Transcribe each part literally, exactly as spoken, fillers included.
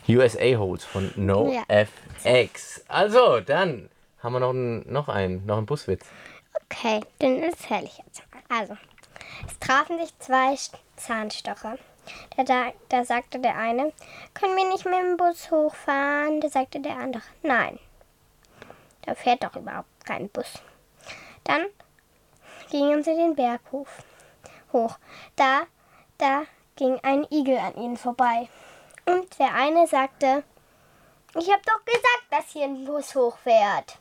U S A Holds von Ja. NoFX. Also, dann haben wir noch einen, noch einen, noch einen Buswitz. Okay, dann erzähle ich jetzt mal. Also, es trafen sich zwei Sch- Zahnstocher. Da, da, da sagte der eine, können wir nicht mit dem Bus hochfahren? Da sagte der andere, nein. Da fährt doch überhaupt kein Bus. Dann gingen sie den Berg hoch. hoch. Da, da ging ein Igel an ihnen vorbei. Und der eine sagte, ich habe doch gesagt, dass hier ein Bus hochfährt.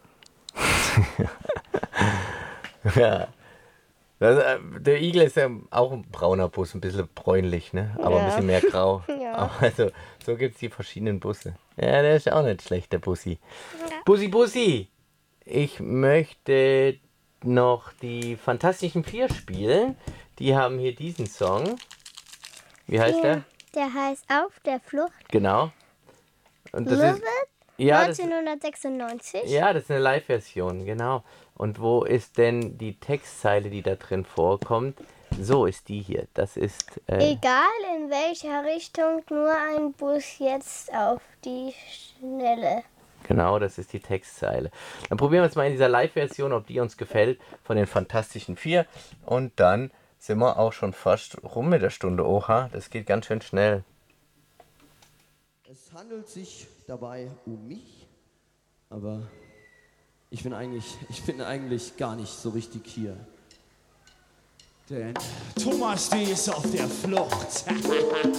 Ja. Das, äh, der Igel ist ja auch ein brauner Bus, ein bisschen bräunlich, ne? Aber Ja. ein bisschen mehr grau. Ja. Aber also, so gibt es die verschiedenen Busse. Ja, der ist auch nicht schlecht, der Bussi. Ja. Bussi, Bussi! Ich möchte noch die Fantastischen Vier spielen. Die haben hier diesen Song. Wie heißt der? Der heißt Auf der Flucht. Genau. Und das Love ist, It ja, das, neunzehnhundertsechsundneunzig. ja, das ist eine Live-Version, genau. Und wo ist denn die Textzeile, die da drin vorkommt? So ist die hier. Das ist. Äh, Egal in welcher Richtung, nur ein Bus jetzt auf die Schnelle. Genau, das ist die Textzeile. Dann probieren wir es mal in dieser Live-Version, ob die uns gefällt, von den Fantastischen Vier. Und dann sind wir auch schon fast rum mit der Stunde. Oha, das geht ganz schön schnell. Es handelt sich dabei um mich, aber ich bin eigentlich, ich bin eigentlich gar nicht so richtig hier. Denn Thomas D. ist auf der Flucht.